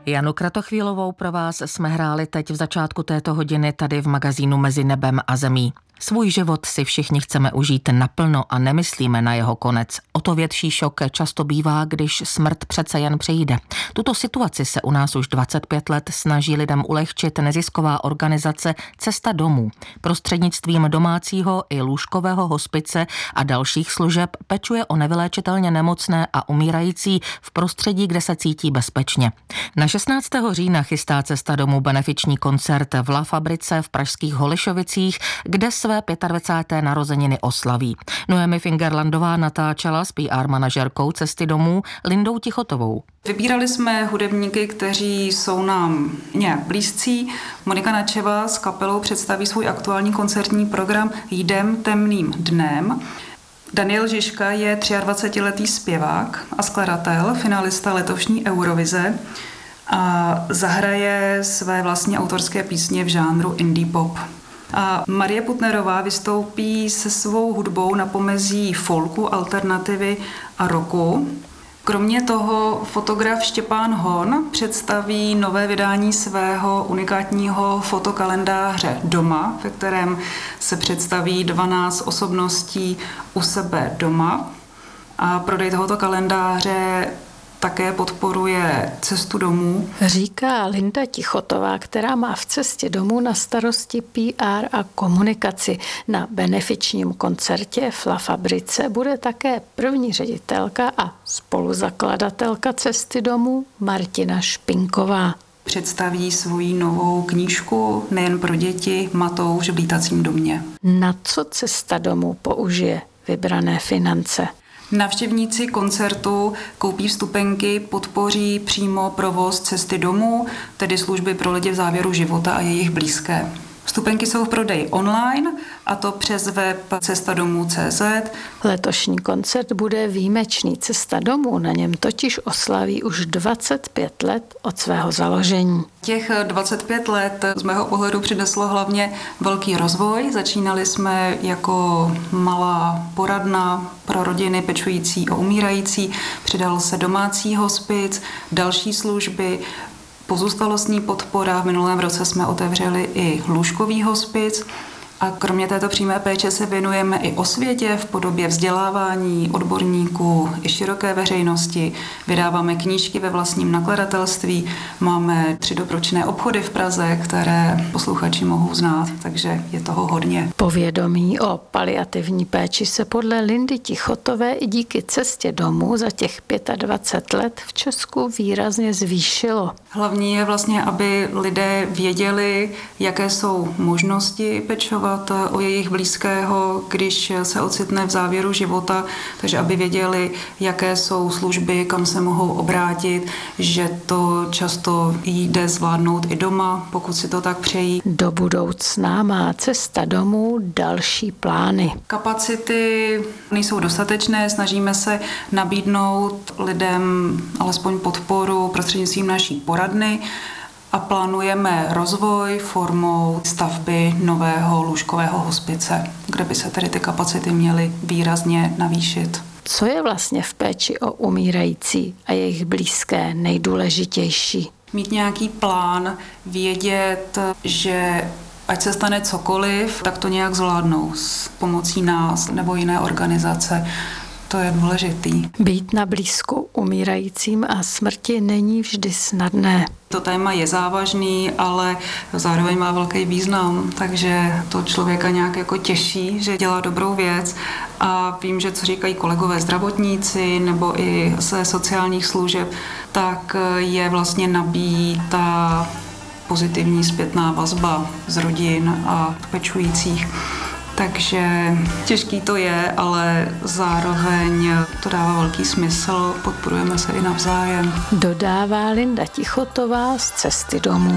Janu Kratochvílovou pro vás jsme hráli teď v začátku této hodiny tady v magazínu Mezi nebem a zemí. Svůj život si všichni chceme užít naplno a nemyslíme na jeho konec. O to větší šok často bývá, když smrt přece jen přijde. Tuto situaci se u nás už 25 let snaží lidem ulehčit nezisková organizace Cesta domů. Prostřednictvím domácího i lůžkového hospice a dalších služeb pečuje o nevyléčitelně nemocné a umírající v prostředí, kde se cítí bezpečně. Na 16. října chystá Cesta domů benefiční koncert v La Fabrice v pražských Holešovicích, kde své 25. narozeniny oslaví. Noemi Fingerlandová natáčela s PR manažerkou Cesty domů Lindou Tichotovou. Vybírali jsme hudebníky, kteří jsou nám nějak blízcí. Monika Načeva s kapelou představí svůj aktuální koncertní program Jdem temným dnem. Daniel Žižka je 23letý zpěvák a skladatel, finalista letošní Eurovize a zahraje své vlastní autorské písně v žánru indie pop. A Marie Putnerová vystoupí se svou hudbou na pomezí folku, alternativy a rocku. Kromě toho fotograf Štěpán Hon představí nové vydání svého unikátního fotokalendáře Doma, ve kterém se představí 12 osobností u sebe doma. A prodej tohoto kalendáře také podporuje Cestu domů. Říká Linda Tichotová, která má v Cestě domů na starosti PR a komunikaci. Na benefičním koncertě v La Fabrice bude také první ředitelka a spoluzakladatelka Cesty domů Martina Špinková. Představí svoji novou knížku nejen pro děti Matouš v lítacím domě. Na co Cesta domů použije vybrané finance? Návštěvníci koncertu koupí vstupenky, podpoří přímo provoz Cesty domů, tedy služby pro lidi v závěru života a jejich blízké. Vstupenky jsou v prodeji online, a to přes web cestadomů.cz. Letošní koncert bude výjimečný. Cesta domů na něm totiž oslaví už 25 let od svého založení. Těch 25 let z mého pohledu přineslo hlavně velký rozvoj. Začínali jsme jako malá poradna pro rodiny pečující o umírající, přidal se domácí hospic, další služby, pozůstalostní podpora. V minulém roce jsme otevřeli i lůžkový hospic a kromě této přímé péče se věnujeme i osvětě v podobě vzdělávání odborníků i široké veřejnosti. Vydáváme knížky ve vlastním nakladatelství, máme 3 dobročinné obchody v Praze, které posluchači mohou znát, takže je toho hodně. Povědomí o paliativní péči se podle Lindy Tichotové i díky Cestě domů za těch 25 let v Česku výrazně zvýšilo. Hlavní je vlastně, aby lidé věděli, jaké jsou možnosti pečovat o jejich blízkého, když se ocitne v závěru života, takže aby věděli, jaké jsou služby, kam se mohou obrátit, že to často jde zvládnout i doma, pokud si to tak přejí. Do budoucna má Cesta domů další plány. Kapacity nejsou dostatečné, snažíme se nabídnout lidem alespoň podporu prostřednictvím naší poradny, a plánujeme rozvoj formou stavby nového lůžkového hospice, kde by se tedy ty kapacity měly výrazně navýšit. Co je vlastně v péči o umírající a jejich blízké nejdůležitější? Mít nějaký plán, vědět, že ať se stane cokoliv, tak to nějak zvládnou s pomocí nás nebo jiné organizace. To je důležitý. Být na blízku umírajícím a smrti není vždy snadné. To téma je závažný, ale zároveň má velký význam, takže to člověka nějak jako těší, že dělá dobrou věc. A vím, že co říkají kolegové zdravotníci nebo i ze sociálních služeb, tak je vlastně nabíjí ta pozitivní zpětná vazba z rodin a pečujících. Takže těžký to je, ale zároveň to dává velký smysl, podporujeme se i navzájem. Dodává Linda Tichotová z Cesty domů.